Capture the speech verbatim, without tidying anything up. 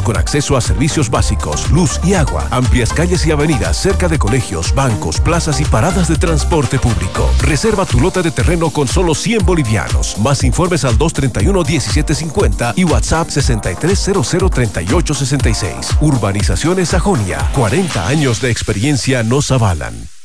con acceso a servicios básicos, luz y agua, amplias calles y avenidas cerca de colegios, bancos, plazas y paradas de transporte público. Reserva tu lote de terreno con solo cien bolivianos. Más informes al dos treinta y uno, diecisiete cincuenta y WhatsApp sesenta y tres cero cero, treinta y ocho sesenta y seis. Urbanizaciones Sajonia. cuarenta años de experiencia nos avalan.